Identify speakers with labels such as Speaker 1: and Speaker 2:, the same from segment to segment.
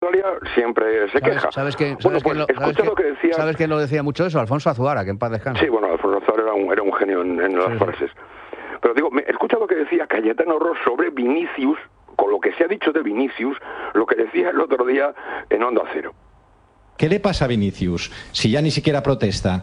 Speaker 1: Australia siempre se queja.
Speaker 2: ¿Sabes quién lo decía mucho eso? Alfonso Azuara, que en paz descanse.
Speaker 1: Sí, bueno, Alfonso Azuara era un genio en las frases. Pero digo, he escuchado que decía Cayetano Ross sobre Vinicius, con lo que se ha dicho de Vinicius, lo que decía el otro día en Onda Cero.
Speaker 3: ¿Qué le pasa a Vinicius si ya ni siquiera protesta?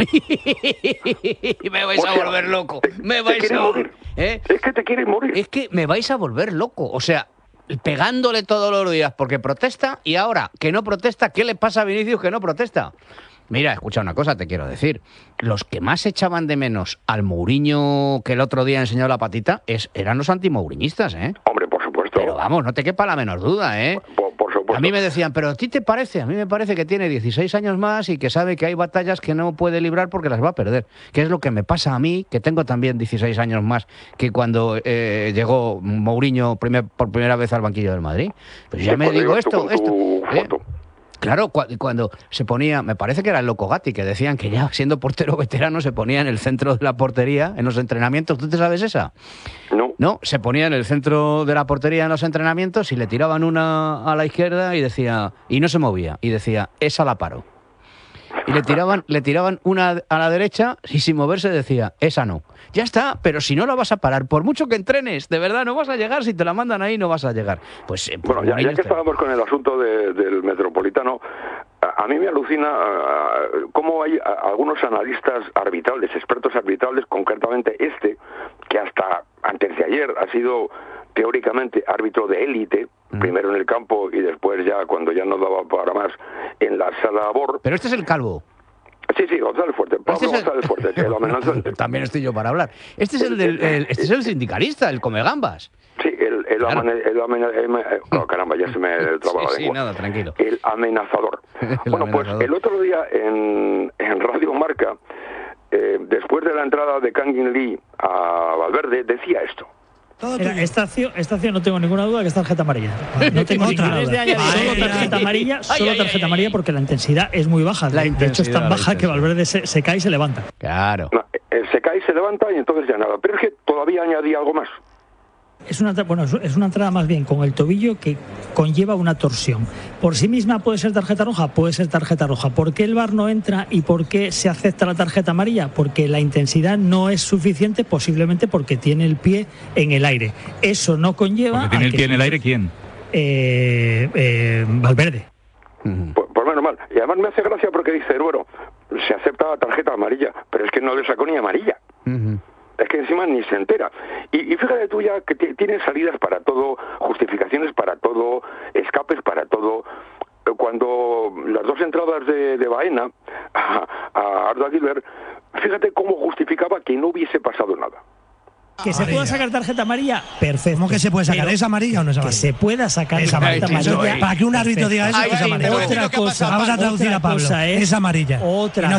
Speaker 2: Me vais a volver loco. Me vais a
Speaker 1: morir. Es que te quieres morir.
Speaker 2: Es que me vais a volver loco. O sea, pegándole todos los días porque protesta, y ahora que no protesta, ¿qué le pasa a Vinicius que no protesta? Mira, escucha una cosa, te quiero decir. Los que más echaban de menos al Mourinho que el otro día enseñó la patita eran los antimourinhistas, ¿eh?
Speaker 1: Hombre, por supuesto.
Speaker 2: Pero vamos, no te quepa la menor duda, ¿eh?
Speaker 1: Por supuesto.
Speaker 2: A mí me decían, pero ¿a ti te parece? A mí me parece que tiene 16 años más y que sabe que hay batallas que no puede librar porque las va a perder. Que es lo que me pasa a mí, que tengo también 16 años más que cuando llegó Mourinho por primera vez al banquillo del Madrid. Pues ya me digo esto. Claro, cuando se ponía, me parece que era el Loco Gatti, que decían que ya siendo portero veterano se ponía en el centro de la portería en los entrenamientos. ¿Tú te sabes esa? No, se ponía en el centro de la portería en los entrenamientos y le tiraban una a la izquierda y decía, y no se movía, y decía, esa la paro. Y le tiraban una a la derecha y sin moverse decía, esa no. Ya está, pero si no la vas a parar, por mucho que entrenes, de verdad no vas a llegar, si te la mandan ahí no vas a llegar. Pues
Speaker 1: bueno, ya que estábamos con el asunto del Metropolitano, a mí me alucina cómo hay algunos analistas arbitrales, expertos arbitrales, concretamente que hasta antes de ayer ha sido teóricamente árbitro de élite, primero en el campo y después ya, cuando ya no daba para más, en la sala BOR.
Speaker 2: Pero este es el calvo.
Speaker 1: Sí, González Fuerte, González Fuerte, que lo amenazante.
Speaker 2: También estoy yo para hablar. Este es el sindicalista, el Comegambas.
Speaker 1: Sí, caramba, ya se me traba la lengua.
Speaker 2: Sí, nada, tranquilo.
Speaker 1: El amenazador. Bueno, pues el otro día en Radio Marca, después de la entrada de Kangin Lee a Valverde, decía esto.
Speaker 4: Esta acción no tengo ninguna duda que es tarjeta amarilla. No tengo ninguna duda. Solo tarjeta amarilla porque la intensidad es muy baja. De hecho es tan baja que Valverde se cae y se levanta.
Speaker 2: Claro.
Speaker 1: No, se cae y se levanta y entonces ya nada. Pero es que todavía añadí algo más.
Speaker 4: Es una entrada más bien con el tobillo que conlleva una torsión. Por sí misma puede ser tarjeta roja, puede ser tarjeta roja. ¿Por qué el VAR no entra y por qué se acepta la tarjeta amarilla? Porque la intensidad no es suficiente, posiblemente porque tiene el pie en el aire. Eso no conlleva...
Speaker 5: ¿Porque tiene el pie en el aire quién?
Speaker 4: Valverde.
Speaker 1: Pues menos mal. Y además me hace gracia porque dice, bueno, se acepta la tarjeta amarilla, pero es que no le sacó ni amarilla. Es que encima ni se entera. Y fíjate tú ya que tienen salidas para todo, justificaciones para todo, escapes para todo. Cuando las dos entradas de Baena a Arda Güler, fíjate cómo justificaba que no hubiese pasado nada.
Speaker 4: Que se pueda sacar tarjeta amarilla, perfecto.
Speaker 6: ¿Cómo que se puede sacar? ¿Es amarilla o no es amarilla?
Speaker 4: Que se pueda sacar tarjeta amarilla.
Speaker 6: Para que un árbitro diga eso, es amarilla. Vamos a traducir a Pablo. Es amarilla.
Speaker 4: Otra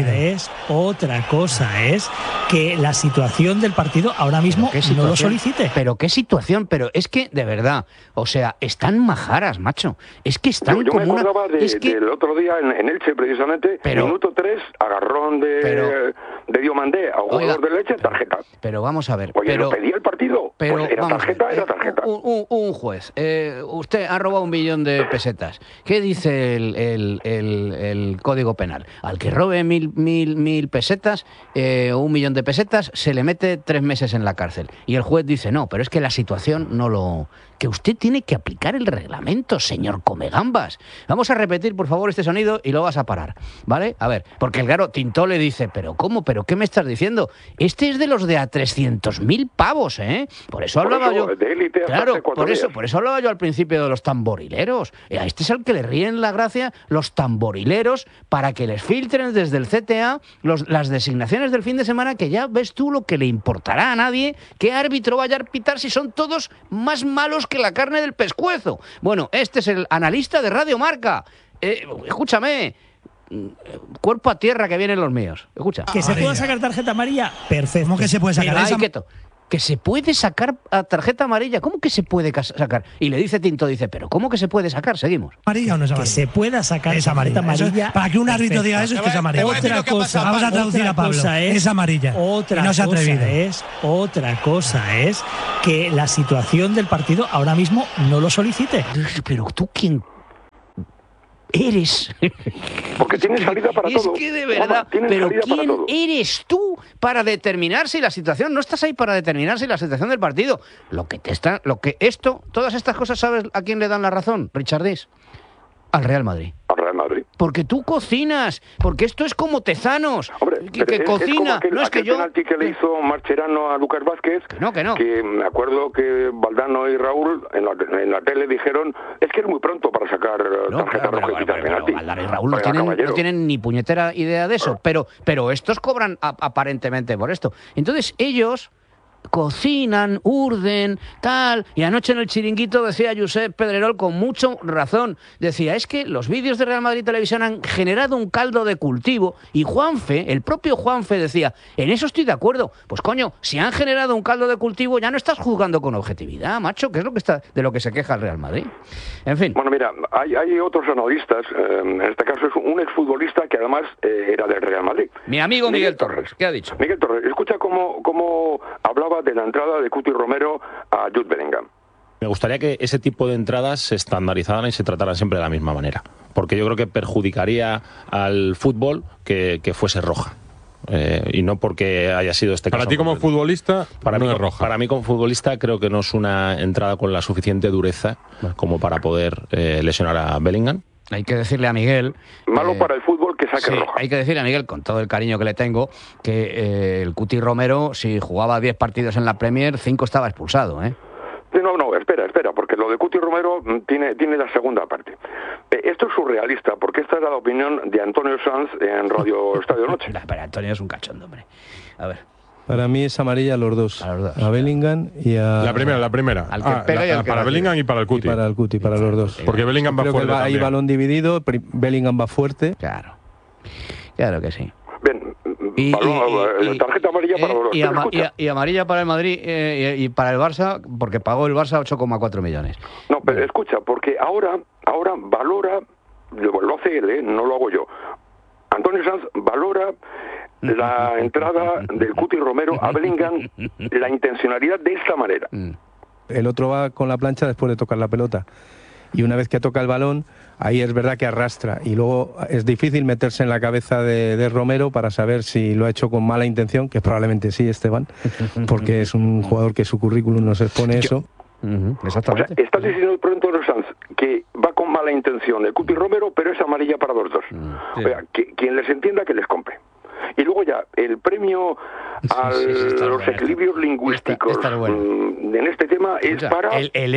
Speaker 4: cosa es que la situación del partido ahora mismo no lo solicite.
Speaker 2: Pero qué situación, pero es que, de verdad, o sea, están majaras, macho. Es que están
Speaker 1: yo
Speaker 2: como
Speaker 1: me acordaba del otro día en Elche, precisamente, minuto 3, agarrón de Diomandé a un jugador del Elche, tarjeta.
Speaker 2: Pero vamos a ver.
Speaker 1: Oye, lo pedía el partido, pues era tarjeta.
Speaker 2: Un juez, usted ha robado 1 millón de pesetas. ¿Qué dice el Código Penal? Al que robe mil pesetas, 1 millón de pesetas, se le mete 3 meses en la cárcel. Y el juez dice, no, pero es que la situación no lo... Que usted tiene que aplicar el reglamento, señor Comegambas. Vamos a repetir, por favor, este sonido y lo vas a parar, ¿vale? A ver, porque claro, Tintó le dice, ¿pero cómo? ¿Pero qué me estás diciendo? Este es de los de a 300.000 pavos, ¿eh? Por eso hablaba yo...
Speaker 1: De élite,
Speaker 2: claro, por eso hablaba yo al principio de los tamborileros. A este es al que le ríen la gracia los tamborileros para que les filtren desde el CTA las designaciones del fin de semana, que ya ves tú lo que le importará a nadie qué árbitro vaya a pitar si son todos más malos que la carne del pescuezo. Bueno, este es el analista de Radio Marca. Escúchame, cuerpo a tierra que vienen los míos. Escucha.
Speaker 4: Que se pueda sacar tarjeta amarilla, perfecto.
Speaker 6: ¿Cómo que se puede sacar?
Speaker 2: Que se puede sacar a tarjeta amarilla. ¿Cómo que se puede sacar? Y le dice Tinto, ¿pero cómo que se puede sacar? Seguimos.
Speaker 6: ¿Amarilla o no es amarilla?
Speaker 4: Que se pueda sacar
Speaker 6: esa amarilla. Para que un árbitro diga eso, es que es amarilla.
Speaker 4: Otra cosa,
Speaker 6: vamos a traducir a Pablo. Es amarilla. No se ha atrevido.
Speaker 4: Otra cosa es que la situación del partido ahora mismo no lo solicite.
Speaker 2: Pero tú, ¿quién eres?
Speaker 1: Porque tiene salida para todo.
Speaker 2: Es que de verdad, pero ¿quién eres tú para determinar si la situación? No estás ahí para determinar si la situación del partido. Todas estas cosas, ¿sabes a quién le dan la razón, Richard Dis? Al Real Madrid.
Speaker 1: Al Real Madrid.
Speaker 2: Porque tú cocinas, porque esto es como Tezanos,
Speaker 1: hombre,
Speaker 2: que cocina.
Speaker 1: Es como aquel penalti que le hizo Mascherano a Lucas Vázquez, que me acuerdo que Valdano y Raúl en la tele dijeron, es que es muy pronto para sacar tarjeta roja y quitar penalti.
Speaker 2: Valdano y Raúl no tienen ni puñetera idea de eso, pero estos cobran aparentemente por esto. Entonces ellos cocinan, urden, tal, y anoche en el Chiringuito decía Josep Pedrerol con mucha razón, decía, es que los vídeos de Real Madrid Televisión han generado un caldo de cultivo, y Juanfe, el propio Juanfe decía, en eso estoy de acuerdo, pues coño, si han generado un caldo de cultivo ya no estás juzgando con objetividad, macho, que es de lo que se queja el Real Madrid. En fin.
Speaker 1: Bueno, mira, hay otros analistas, en este caso es un exfutbolista que además era del Real Madrid.
Speaker 2: Mi amigo Miguel Torres, ¿qué ha dicho?
Speaker 1: Miguel Torres, escucha cómo hablaba de la entrada de Cuti Romero a Jude Bellingham.
Speaker 5: Me gustaría que ese tipo de entradas se estandarizaran y se trataran siempre de la misma manera, porque yo creo que perjudicaría al fútbol que fuese roja. Y no porque haya sido este caso.
Speaker 7: Para ti como futbolista, no es roja.
Speaker 5: Para mí como futbolista creo que no es una entrada con la suficiente dureza como para poder lesionar a Bellingham.
Speaker 2: Hay que decirle a Miguel...
Speaker 1: Malo para el fútbol que saque roja.
Speaker 2: Hay que decirle a Miguel, con todo el cariño que le tengo, que el Cuti Romero, si jugaba 10 partidos en la Premier, 5 estaba expulsado, ¿eh?
Speaker 1: No, espera, porque lo de Cuti Romero tiene la segunda parte. Esto es surrealista, porque esta era la opinión de Antonio Sanz en Radio Estadio Noche.
Speaker 2: Pero Antonio es un cachondo, hombre. A ver.
Speaker 8: Para mí es amarilla a los dos. A Bellingham y a...
Speaker 7: La primera.
Speaker 2: Al que pega y al que
Speaker 7: para Bellingham y para el Cuti.
Speaker 8: Y para el Cuti, para los dos.
Speaker 7: Porque Bellingham va fuerte.
Speaker 8: Hay balón dividido, Bellingham va fuerte.
Speaker 2: Claro que sí.
Speaker 1: Bien, tarjeta amarilla para los dos.
Speaker 2: Y amarilla para el Madrid y para el Barça, porque pagó el Barça 8,4 millones.
Speaker 1: No, pero escucha, porque ahora valora, lo hace él, no lo hago yo. Antonio Sanz valora la entrada del Cuti Romero a Bellingham, la intencionalidad de esta manera.
Speaker 8: El otro va con la plancha después de tocar la pelota. Y una vez que toca el balón, ahí es verdad que arrastra. Y luego es difícil meterse en la cabeza de Romero para saber si lo ha hecho con mala intención, que probablemente sí, Esteban, porque es un jugador que su currículum nos expone eso.
Speaker 2: Exactamente.
Speaker 1: O sea, estás diciendo por Antonio Sanz que va con mala intención el Cuti Romero, pero es amarilla para los dos. O sea, quien les entienda que les compre. Y luego ya, el premio a los equilibrios lingüísticos en este tema es para...
Speaker 2: El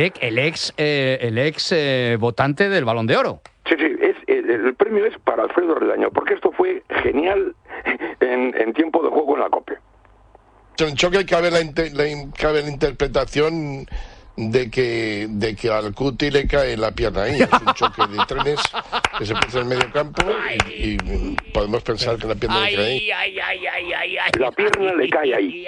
Speaker 2: ex votante del Balón de Oro.
Speaker 1: Sí, el premio es para Alfredo Redaño, porque esto fue genial en tiempo de juego en la COPE.
Speaker 9: En choque cabe la interpretación de que al Cuti le cae la pierna ahí. Es un choque de trenes que se puso en el medio campo y podemos pensar que la pierna le cae ahí.
Speaker 1: La pierna le cae ahí.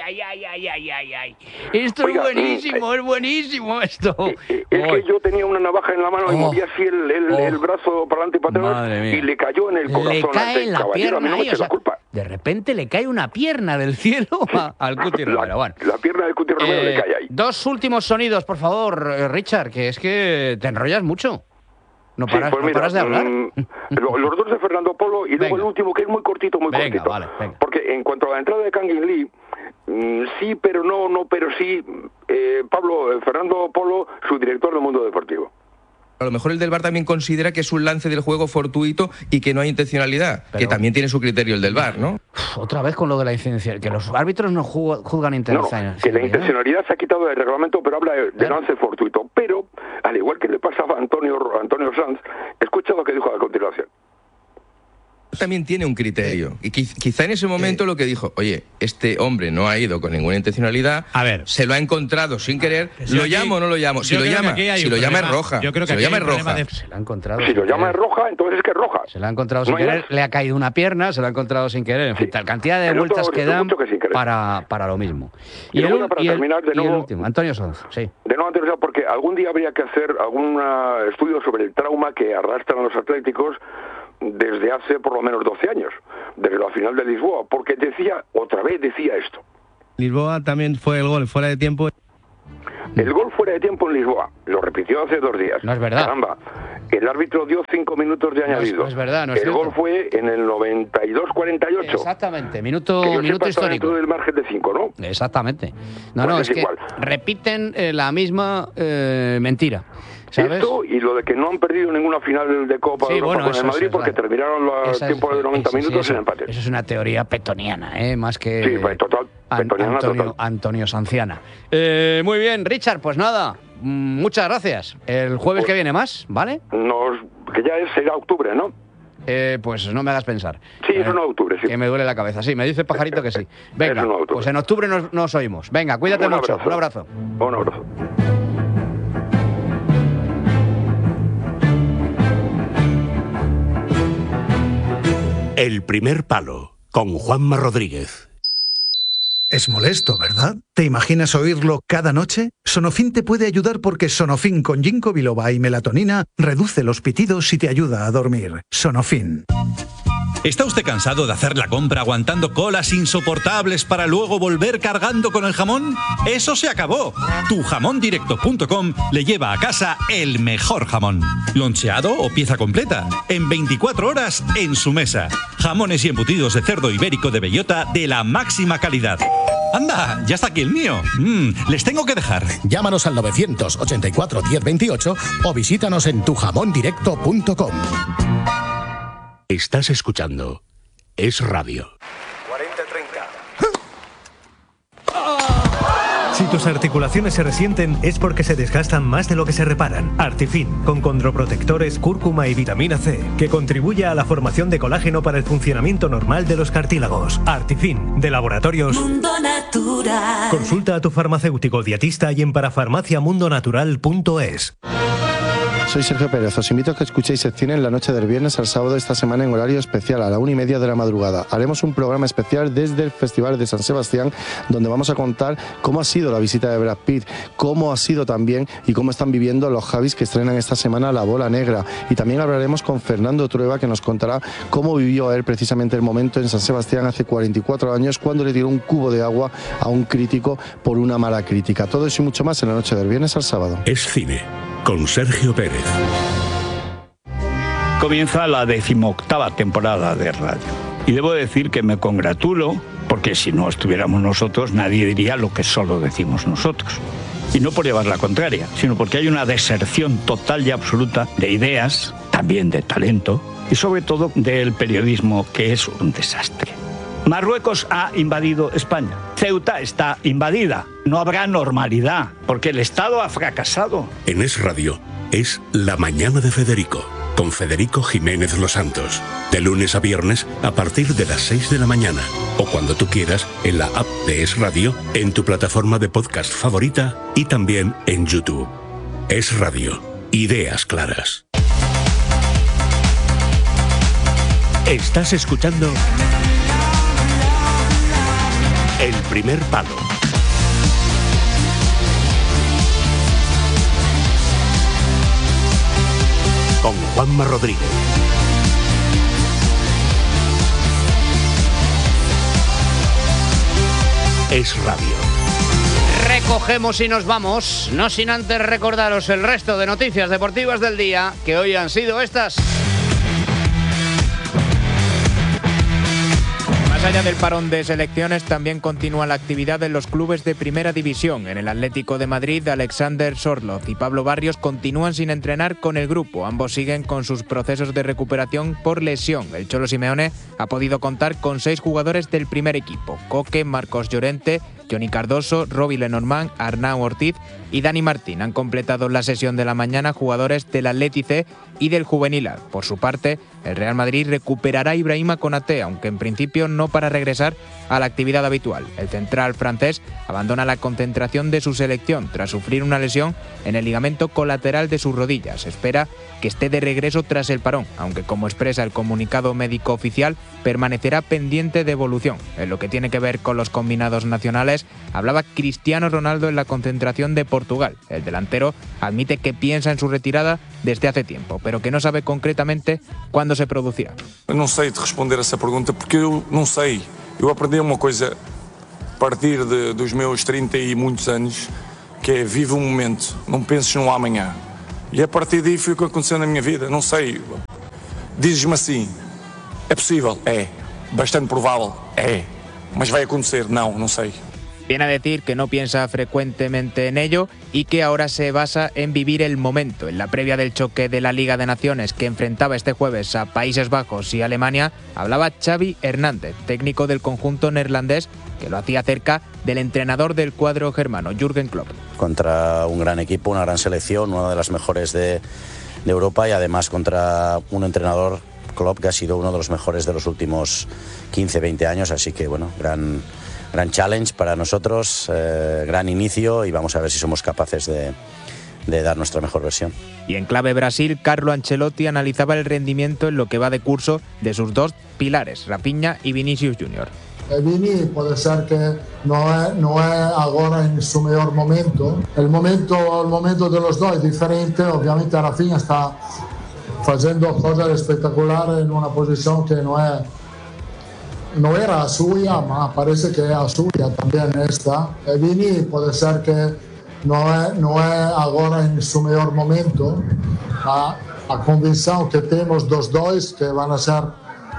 Speaker 2: Esto es buenísimo esto.
Speaker 1: Es que yo tenía una navaja en la mano y movía así el brazo para adelante y para atrás y le cayó en el corazón.
Speaker 2: Le cae en la pierna
Speaker 1: no me eche la culpa.
Speaker 2: De repente le cae una pierna del cielo al Cuti Romero. Bueno,
Speaker 1: la pierna del Cuti Romero le cae ahí.
Speaker 2: Dos últimos sonidos, por favor, Richard, que es que te enrollas mucho. No paras de hablar.
Speaker 1: Los dos de Fernando Polo y luego el último, que es muy cortito.
Speaker 2: Venga.
Speaker 1: Porque en cuanto a la entrada de Kangin Lee, sí, pero no, pero sí, Fernando Polo, su director del Mundo Deportivo.
Speaker 10: A lo mejor el del VAR también considera que es un lance del juego fortuito y que no hay intencionalidad, que también tiene su criterio el del VAR, ¿no?
Speaker 2: Otra vez con lo de la intencionalidad, que los árbitros no juzgan intencionalidad.
Speaker 1: No, que la intencionalidad se ha quitado del reglamento, pero habla de lance fortuito. Pero, al igual que le pasaba a Antonio Sanz, escucha lo que dijo a continuación.
Speaker 10: También tiene un criterio. Y quizá en ese momento lo que dijo, oye, este hombre no ha ido con ninguna intencionalidad, se lo ha encontrado sin querer, ¿lo llamo o no lo llamo? Si lo llama es roja.
Speaker 2: Yo creo que
Speaker 10: si lo llama es roja.
Speaker 2: Se la ha encontrado.
Speaker 1: Si lo llama es roja, entonces es que es roja.
Speaker 2: Se la ha encontrado sin querer, le ha caído una pierna, se la ha encontrado sin querer. En fin, tal cantidad de vueltas que dan para lo mismo.
Speaker 1: Y para terminar, de nuevo,
Speaker 2: el último, Antonio Sanz, sí.
Speaker 1: De nuevo, Antonio Sanz, porque algún día habría que hacer algún estudio sobre el trauma que arrastran los atléticos desde hace por lo menos 12 años, desde la final de Lisboa, porque otra vez decía esto.
Speaker 8: Lisboa también fue el gol fuera de tiempo.
Speaker 1: El gol fuera de tiempo en Lisboa, lo repitió hace 2 días.
Speaker 2: No es verdad.
Speaker 1: Caramba, el árbitro dio 5 minutos de añadido.
Speaker 2: No es verdad, no es
Speaker 1: el
Speaker 2: cierto.
Speaker 1: gol fue en el 92-48.
Speaker 2: Exactamente, minuto
Speaker 1: histórico.
Speaker 2: histórico.
Speaker 1: Dentro del margen de 5, ¿no?
Speaker 2: Exactamente. No,
Speaker 1: Pues
Speaker 2: no,
Speaker 1: es
Speaker 2: es que
Speaker 1: igual.
Speaker 2: repiten la misma mentira. ¿Sabes?
Speaker 1: Esto y lo de que no han perdido ninguna final de Copa
Speaker 2: Sí,
Speaker 1: de Europa
Speaker 2: bueno,
Speaker 1: con el
Speaker 2: eso
Speaker 1: Madrid
Speaker 2: es
Speaker 1: porque
Speaker 2: verdad.
Speaker 1: terminaron los tiempos de 90 minutos en empate.
Speaker 2: Eso es una teoría petoniana, más que...
Speaker 1: Sí, pues total, petoniana total.
Speaker 2: Antonio Sanciana. Muy bien, Richard, pues nada, muchas gracias. El jueves que viene más, ¿vale?
Speaker 1: Que ya será octubre, ¿no?
Speaker 2: Pues no me hagas pensar.
Speaker 1: Sí, es 1 de octubre, sí.
Speaker 2: Que me duele la cabeza. Sí, me dice Pajarito que sí. Venga,
Speaker 1: Es 1 de octubre.
Speaker 2: pues en octubre nos oímos. Venga, cuídate mucho. Un abrazo.
Speaker 1: Un abrazo.
Speaker 11: El primer palo, con Juanma Rodríguez.
Speaker 12: Es molesto, ¿verdad? ¿Te imaginas oírlo cada noche? Sonofin te puede ayudar porque Sonofin con ginkgo biloba y melatonina reduce los pitidos y te ayuda a dormir. Sonofin.
Speaker 13: ¿Está usted cansado de hacer la compra aguantando colas insoportables para luego volver cargando con el jamón? ¡Eso se acabó! Tujamondirecto.com le lleva a casa el mejor jamón. Loncheado o pieza completa. En 24 horas en su mesa. Jamones y embutidos de cerdo ibérico de bellota de la máxima calidad. ¡Anda! Ya está aquí el mío. Les tengo que dejar.
Speaker 14: Llámanos al 984 1028 o visítanos en tujamondirecto.com.
Speaker 11: Estás escuchando Es Radio.
Speaker 15: 40-30. Si tus articulaciones se resienten es porque se desgastan más de lo que se reparan. Artifin, con condroprotectores, cúrcuma y vitamina C, que contribuye a la formación de colágeno para el funcionamiento normal de los cartílagos. Artifin, de Laboratorios
Speaker 16: Mundo Natural.
Speaker 15: Consulta a tu farmacéutico dietista y en parafarmaciamundonatural.es.
Speaker 17: Soy Sergio Pérez, os invito a que escuchéis Sección en la noche del viernes al sábado esta semana en horario especial a la 1:30 de la madrugada. Haremos un programa especial desde el Festival de San Sebastián donde vamos a contar cómo ha sido la visita de Brad Pitt, cómo ha sido también y cómo están viviendo los Javis que estrenan esta semana La Bola Negra. Y también hablaremos con Fernando Trueba que nos contará cómo vivió él precisamente el momento en San Sebastián hace 44 años cuando le tiró un cubo de agua a un crítico por una mala crítica. Todo eso y mucho más en la noche del viernes al sábado.
Speaker 11: Es cine, con Sergio Pérez.
Speaker 18: Comienza la 18ª temporada de radio. Y debo decir que me congratulo, porque si no estuviéramos nosotros, nadie diría lo que solo decimos nosotros. Y no por llevar la contraria, sino porque hay una deserción total y absoluta de ideas, también de talento, y sobre todo del periodismo, que es un desastre. Marruecos ha invadido España. Ceuta está invadida. No habrá normalidad, porque el Estado ha fracasado.
Speaker 11: En Es Radio es La Mañana de Federico, con Federico Jiménez Los Santos. De lunes a viernes a partir de las 6 de la mañana. O cuando tú quieras en la app de Es Radio, en tu plataforma de podcast favorita y también en YouTube. Es Radio. Ideas claras. Estás escuchando El primer palo. Con Juanma Rodríguez. Es Radio.
Speaker 2: Recogemos y nos vamos, no sin antes recordaros el resto de noticias deportivas del día, que hoy han sido estas.
Speaker 19: Más allá del parón de selecciones, también continúa la actividad en los clubes de primera división. En el Atlético de Madrid, Alexander Sorloz y Pablo Barrios continúan sin entrenar con el grupo. Ambos siguen con sus procesos de recuperación por lesión. El Cholo Simeone ha podido contar con 6 jugadores del primer equipo: Coque, Marcos Llorente, Johnny Cardoso, Roby Lenormand, Arnau Ortiz y Dani Martín. Han completado la sesión de la mañana jugadores del Atleti C y del Juvenil A. Por su parte, el Real Madrid recuperará a Ibrahima Konaté, aunque en principio no para regresar a la actividad habitual. El central francés abandona la concentración de su selección tras sufrir una lesión en el ligamento colateral de sus rodillas. Se espera que esté de regreso tras el parón, aunque como expresa el comunicado médico oficial, permanecerá pendiente de evolución. En lo que tiene que ver con los combinados nacionales, hablaba Cristiano Ronaldo en la concentración de Portugal. El delantero admite que piensa en su retirada desde hace tiempo, pero que no sabe concretamente cuándo se producirá.
Speaker 20: Não sei te responder essa pergunta porque eu não sei. Eu aprendi uma coisa a partir dos meus 30 e muitos anos, que é vive o momento, não penses no amanhã. E a partir daí foi o que aconteceu na minha vida, não sei. Dizes-me assim, é possível? É. Bastante provável? É. Mas vai acontecer? Não, não sei.
Speaker 19: Viene a decir que no piensa frecuentemente en ello y que ahora se basa en vivir el momento. En la previa del choque de la Liga de Naciones que enfrentaba este jueves a Países Bajos y Alemania, hablaba Xavi Hernández, técnico del conjunto neerlandés, que lo hacía cerca del entrenador del cuadro germano, Jürgen Klopp.
Speaker 21: Contra un gran equipo, una gran selección, una de las mejores de Europa y además contra un entrenador, Klopp, que ha sido uno de los mejores de los últimos 15-20 años, así que bueno, gran challenge para nosotros, gran inicio y vamos a ver si somos capaces de dar nuestra mejor versión.
Speaker 19: Y en clave Brasil, Carlo Ancelotti analizaba el rendimiento en lo que va de curso de sus dos pilares, Rafinha y Vinicius Junior.
Speaker 22: Vini puede ser que no es ahora en su mejor momento. El momento de los dos es diferente. Obviamente Rafinha está haciendo cosas espectaculares en una posición que no era a suya, ma parece que es a suya también esta. Vini puede ser que no es ahora en su mejor momento. A convicción que tenemos dos que van a ser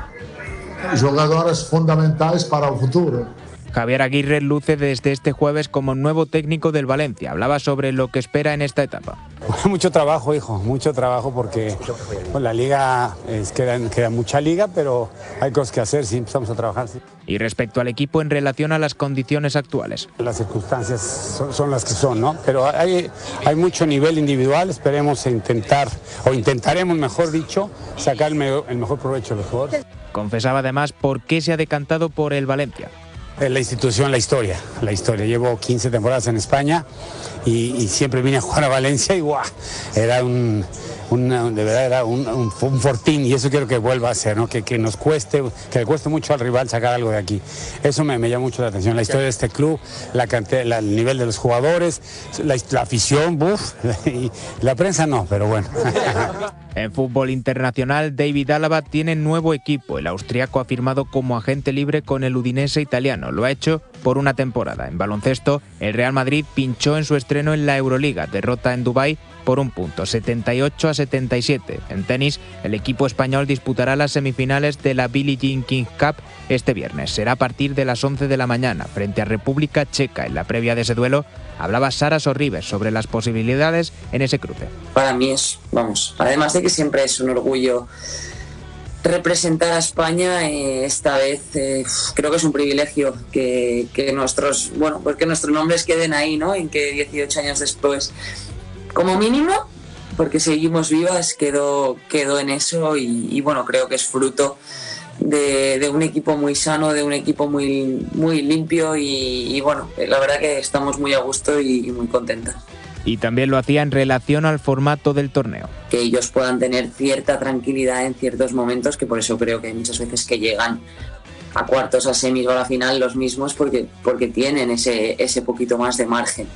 Speaker 22: jugadores fundamentales para el futuro.
Speaker 19: Javier Aguirre luce desde este jueves como nuevo técnico del Valencia. Hablaba sobre lo que espera en esta etapa.
Speaker 23: Mucho trabajo, hijo, mucho trabajo porque la liga, queda mucha liga, pero hay cosas que hacer, sí, empezamos a trabajar. Sí.
Speaker 19: Y respecto al equipo en relación a las condiciones actuales.
Speaker 23: Las circunstancias son las que son, ¿no? Pero hay mucho nivel individual, esperemos intentaremos, mejor dicho, sacar el mejor provecho de los jugadores.
Speaker 19: Confesaba además por qué se ha decantado por el Valencia.
Speaker 23: La institución, la historia. Llevo 15 temporadas en España y siempre vine a jugar a Valencia y ¡guau! Era de verdad era un fortín y eso quiero que vuelva a ser, ¿no? Que le cueste mucho al rival sacar algo de aquí. Eso me llama mucho la atención, la historia de este club, el nivel de los jugadores, la afición, y la prensa no, pero bueno.
Speaker 19: En fútbol internacional, David Alaba tiene nuevo equipo. El austriaco ha firmado como agente libre con el Udinese italiano. Lo ha hecho por una temporada. En baloncesto, el Real Madrid pinchó en su estreno en la Euroliga. Derrota en Dubái por un punto, 78-77. En tenis, el equipo español disputará las semifinales de la Billie Jean King Cup este viernes. Será a partir de las 11 de la mañana frente a República Checa. En la previa de ese duelo hablaba Sara Sorribes sobre las posibilidades en ese cruce.
Speaker 24: Para mí además de que siempre es un orgullo representar a España, esta vez creo que es un privilegio que nuestros nombres queden ahí, ¿no? En que 18 años después, como mínimo, porque seguimos vivas, quedó en eso y bueno, creo que es fruto de un equipo muy sano, de un equipo muy, muy limpio y bueno, la verdad que estamos muy a gusto y muy contentas.
Speaker 19: Y también lo hacía en relación al formato del torneo.
Speaker 24: Que ellos puedan tener cierta tranquilidad en ciertos momentos, que por eso creo que hay muchas veces que llegan a cuartos, a semis o a la final los mismos porque tienen ese poquito más de margen.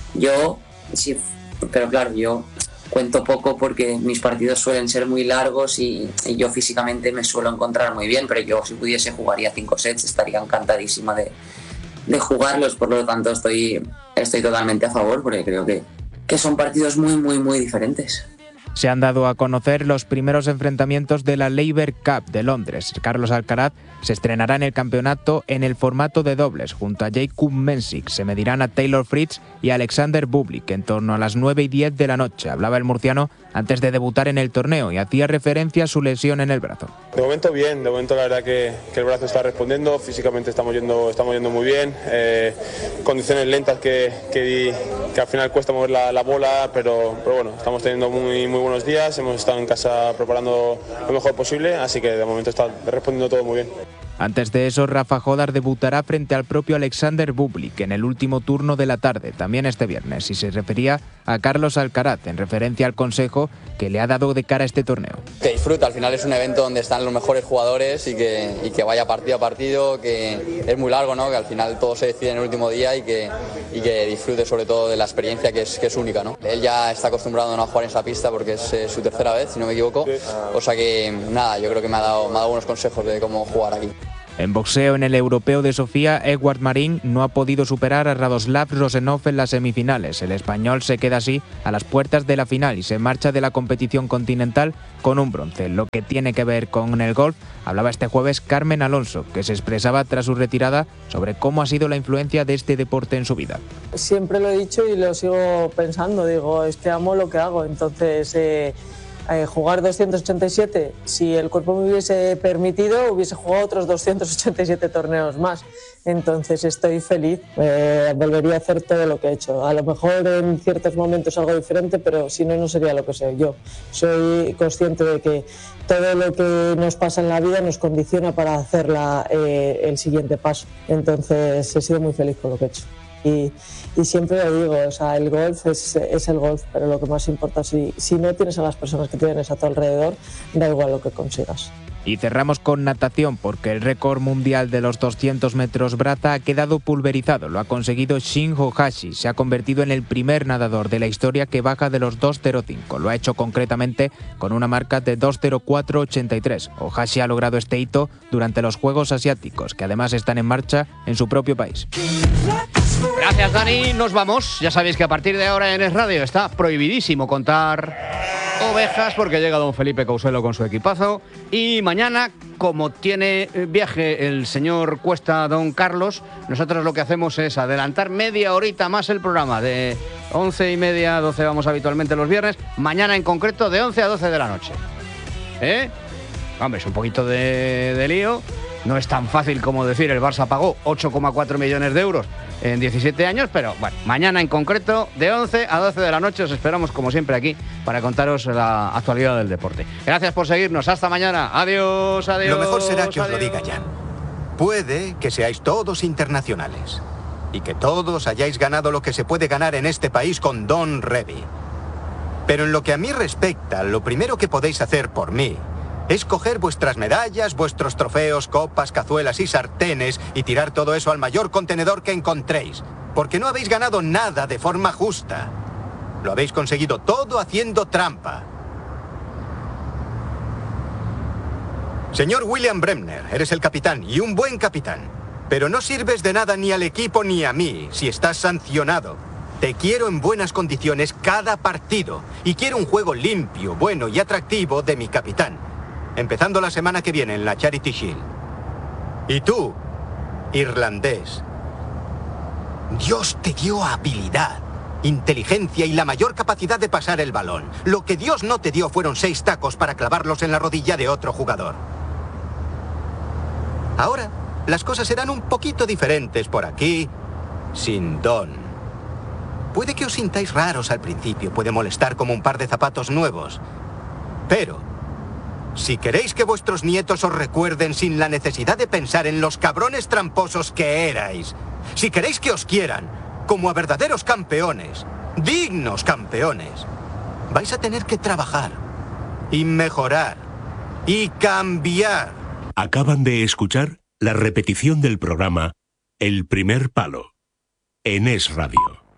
Speaker 24: Pero claro, yo cuento poco porque mis partidos suelen ser muy largos y yo físicamente me suelo encontrar muy bien, pero yo si pudiese jugaría 5 sets, estaría encantadísima de jugarlos, por lo tanto estoy totalmente a favor porque creo que son partidos muy, muy, muy diferentes.
Speaker 19: Se han dado a conocer los primeros enfrentamientos de la Laver Cup de Londres. Carlos Alcaraz se estrenará en el campeonato en el formato de dobles. Junto a Jakub Mensik se medirán a Taylor Fritz y Alexander Bublik en torno a las 9:10 de la noche. Hablaba el murciano antes de debutar en el torneo y hacía referencia a su lesión en el brazo.
Speaker 25: De momento bien, la verdad que el brazo está respondiendo, físicamente estamos yendo muy bien, condiciones lentas que al final cuesta mover la bola, pero bueno, estamos teniendo muy, muy buenos días, hemos estado en casa preparando lo mejor posible, así que de momento está respondiendo todo muy bien.
Speaker 19: Antes de eso, Rafa Jodar debutará frente al propio Alexander Bublik en el último turno de la tarde, también este viernes, y se refería a Carlos Alcaraz en referencia al consejo que le ha dado de cara a este torneo.
Speaker 26: Que disfruta, al final es un evento donde están los mejores jugadores y que vaya partido a partido, que es muy largo, ¿no? Que al final todo se decide en el último día y que disfrute sobre todo de la experiencia que es única, ¿no? Él ya está acostumbrado a jugar en esa pista porque es su tercera vez, si no me equivoco, o sea que nada, yo creo que me ha dado buenos consejos de cómo jugar aquí.
Speaker 19: En boxeo, en el Europeo de Sofía, Edward Marín no ha podido superar a Radoslav Rosenov en las semifinales. El español se queda así a las puertas de la final y se marcha de la competición continental con un bronce. Lo que tiene que ver con el golf, hablaba este jueves Carmen Alonso, que se expresaba tras su retirada sobre cómo ha sido la influencia de este deporte en su vida.
Speaker 3: Siempre lo he dicho y lo sigo pensando, digo, es que amo lo que hago, entonces... jugar 287, si el cuerpo me hubiese permitido, hubiese jugado otros 287 torneos más. Entonces estoy feliz, volvería a hacer todo lo que he hecho. A lo mejor en ciertos momentos algo diferente, pero si no, no sería lo que soy yo. Soy consciente de que todo lo que nos pasa en la vida nos condiciona para hacer el siguiente paso. Entonces he sido muy feliz con lo que he hecho. Y siempre lo digo, o sea, el golf es el golf, pero lo que más importa, si no tienes a las personas que tienes a tu alrededor, da igual lo que consigas.
Speaker 19: Y cerramos con natación, porque el récord mundial de los 200 metros braza ha quedado pulverizado. Lo ha conseguido Shin Ohashi. Se ha convertido en el primer nadador de la historia que baja de los 2.05. Lo ha hecho concretamente con una marca de 2.04.83. Ohashi ha logrado este hito durante los Juegos Asiáticos, que además están en marcha en su propio país.
Speaker 2: Gracias, Dani. Nos vamos. Ya sabéis que a partir de ahora en Es Radio está prohibidísimo contar ovejas porque llega don Felipe Couselo con su equipazo. Y mañana, como tiene viaje el señor Cuesta, don Carlos, nosotros lo que hacemos es adelantar media horita más el programa. De 11:30 a 12 vamos habitualmente los viernes. Mañana en concreto de 11 a 12 de la noche. Hombre, es un poquito de lío. No es tan fácil como decir el Barça pagó 8,4 millones de euros en 17 años, pero bueno, mañana en concreto de 11 a 12 de la noche os esperamos como siempre aquí para contaros la actualidad del deporte. Gracias por seguirnos, hasta mañana, adiós, adiós.
Speaker 4: Lo mejor será que os lo diga Jan. Puede que seáis todos internacionales y que todos hayáis ganado lo que se puede ganar en este país con Don Revie. Pero en lo que a mí respecta, lo primero que podéis hacer por mí es coger vuestras medallas, vuestros trofeos, copas, cazuelas y sartenes y tirar todo eso al mayor contenedor que encontréis. Porque no habéis ganado nada de forma justa. Lo habéis conseguido todo haciendo trampa. Señor William Bremner, eres el capitán y un buen capitán. Pero no sirves de nada ni al equipo ni a mí si estás sancionado. Te quiero en buenas condiciones cada partido y quiero un juego limpio, bueno y atractivo de mi capitán. Empezando la semana que viene en la Charity Shield. Y tú, irlandés, Dios te dio habilidad, inteligencia y la mayor capacidad de pasar el balón. Lo que Dios no te dio fueron 6 tacos para clavarlos en la rodilla de otro jugador. Ahora, las cosas serán un poquito diferentes por aquí, sin Don. Puede que os sintáis raros al principio, puede molestar como un par de zapatos nuevos, pero si queréis que vuestros nietos os recuerden sin la necesidad de pensar en los cabrones tramposos que erais, si queréis que os quieran como a verdaderos campeones, dignos campeones, vais a tener que trabajar y mejorar y cambiar.
Speaker 11: Acaban de escuchar la repetición del programa El Primer Palo en Es Radio.